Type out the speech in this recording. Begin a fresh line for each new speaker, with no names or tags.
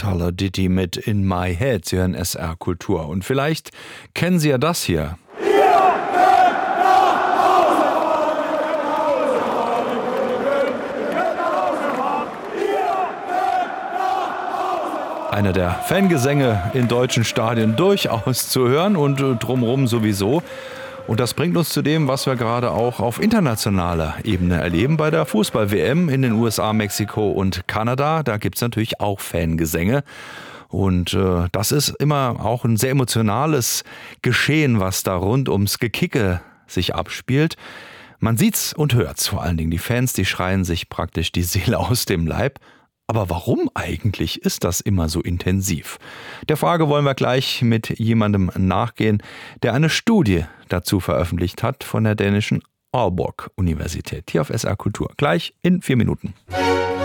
toller Ditty mit In My Head. Sie hören SR Kultur. Und vielleicht kennen Sie ja das hier. Einer der Fangesänge in deutschen Stadien durchaus zu hören und drumherum sowieso. Und das bringt uns zu dem, was wir gerade auch auf internationaler Ebene erleben. Bei der Fußball-WM in den USA, Mexiko und Kanada, da gibt es natürlich auch Fangesänge. Und das ist immer auch ein sehr emotionales Geschehen, was da rund ums Gekicke sich abspielt. Man sieht's und hört's, vor allen Dingen die Fans, die schreien sich praktisch die Seele aus dem Leib. Aber warum eigentlich ist das immer so intensiv? Der Frage wollen wir gleich mit jemandem nachgehen, der eine Studie dazu veröffentlicht hat von der dänischen Aalborg Universität. Hier auf SR Kultur. Gleich in 4 Minuten.